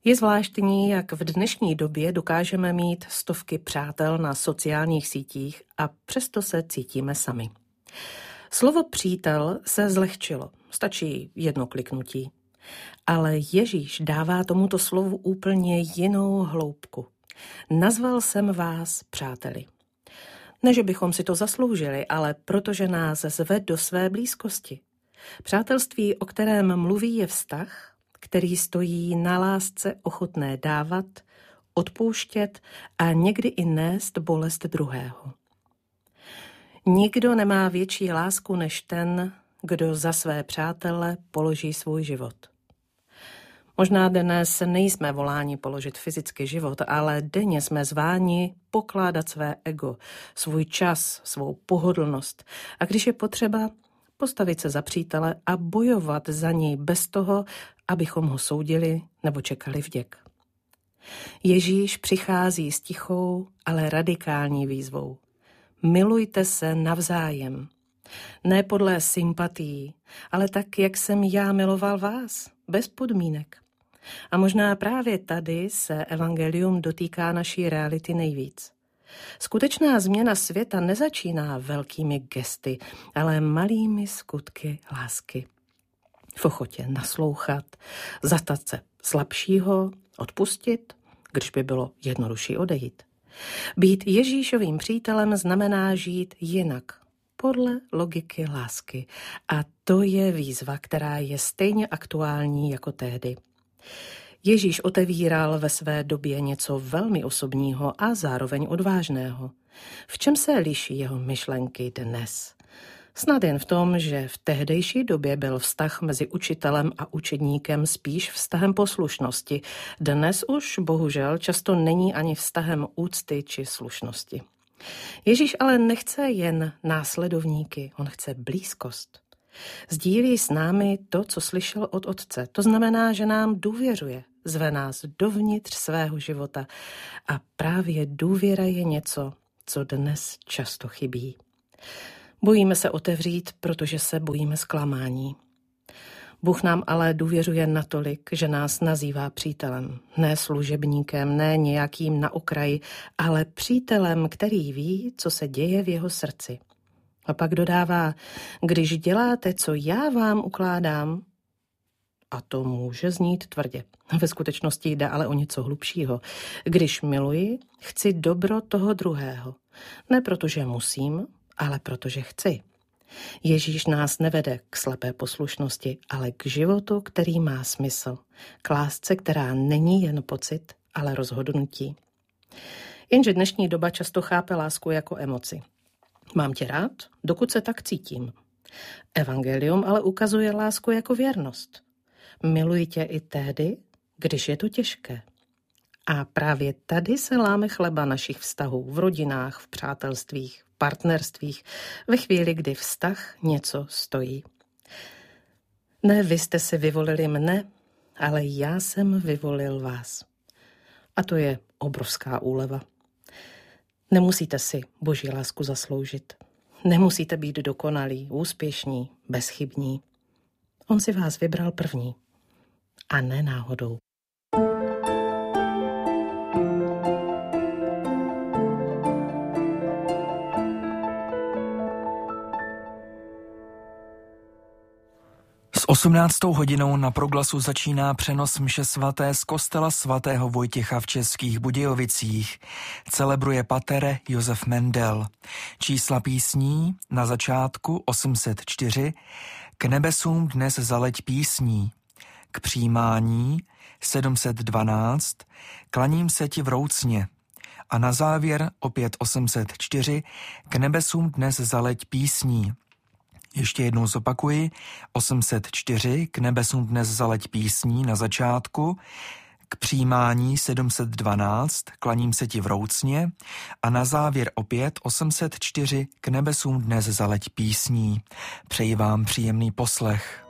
Je zvláštní, jak v dnešní době dokážeme mít stovky přátel na sociálních sítích a přesto se cítíme sami. Slovo přítel se zlehčilo, stačí jedno kliknutí. Ale Ježíš dává tomuto slovu úplně jinou hloubku. Nazval jsem vás přáteli. Ne, že bychom si to zasloužili, ale protože nás zve do své blízkosti. Přátelství, o kterém mluví, je vztah, který stojí na lásce ochotné dávat, odpouštět a někdy i nést bolest druhého. Nikdo nemá větší lásku než ten, kdo za své přátele položí svůj život. Možná dnes nejsme voláni položit fyzicky život, ale denně jsme zváni pokládat své ego, svůj čas, svou pohodlnost a když je potřeba, postavit se za přítele a bojovat za něj bez toho, abychom ho soudili nebo čekali vděk. Ježíš přichází s tichou, ale radikální výzvou. Milujte se navzájem. Ne podle sympatií, ale tak, jak jsem já miloval vás, bez podmínek. A možná právě tady se evangelium dotýká naší reality nejvíc. Skutečná změna světa nezačíná velkými gesty, ale malými skutky lásky. V ochotě naslouchat, zastat se slabšího, odpustit, když by bylo jednodušší odejít. Být Ježíšovým přítelem znamená žít jinak, podle logiky lásky. A to je výzva, která je stejně aktuální jako tehdy. Ježíš otevíral ve své době něco velmi osobního a zároveň odvážného. V čem se liší jeho myšlenky dnes? Snad jen v tom, že v tehdejší době byl vztah mezi učitelem a učedníkem spíš vztahem poslušnosti. Dnes už bohužel často není ani vztahem úcty či slušnosti. Ježíš ale nechce jen následovníky, on chce blízkost. Sdílí s námi to, co slyšel od Otce. To znamená, že nám důvěřuje, zve nás dovnitř svého života. A právě důvěra je něco, co dnes často chybí. Bojíme se otevřít, protože se bojíme zklamání. Bůh nám ale důvěřuje natolik, že nás nazývá přítelem. Ne služebníkem, ne nějakým na okraji, ale přítelem, který ví, co se děje v jeho srdci. A pak dodává, když děláte, co já vám ukládám, a to může znít tvrdě. Ve skutečnosti jde ale o něco hlubšího. Když miluji, chci dobro toho druhého. Ne protože musím, ale protože chci. Ježíš nás nevede k slepé poslušnosti, ale k životu, který má smysl. K lásce, která není jen pocit, ale rozhodnutí. Jenže dnešní doba často chápe lásku jako emoci. Mám tě rád, dokud se tak cítím. Evangelium ale ukazuje lásku jako věrnost. Miluji tě i tehdy, když je to těžké. A právě tady se láme chleba našich vztahů v rodinách, v přátelstvích, v partnerstvích, ve chvíli, kdy vztah něco stojí. Ne, vy jste si vyvolili mne, ale já jsem vyvolil vás. A to je obrovská úleva. Nemusíte si Boží lásku zasloužit. Nemusíte být dokonalí, úspěšní, bezchybní. On si vás vybral první. A ne náhodou. S 18. hodinou na Proglasu začíná přenos mše svaté z kostela svatého Vojtěcha v Českých Budějovicích. Celebruje pater Josef Mendel. Čísla písní na začátku 804, k nebesům dnes zaleť písní, k přijímání 712, klaním se ti vroucně a na závěr opět 804, k nebesům dnes zaleť písní. Ještě jednou zopakuji, 804, k nebesům dnes zaleť písní na začátku, k přijímání 712, klaním se ti vroucně a na závěr opět 804, k nebesům dnes zaleť písní. Přeji vám příjemný poslech.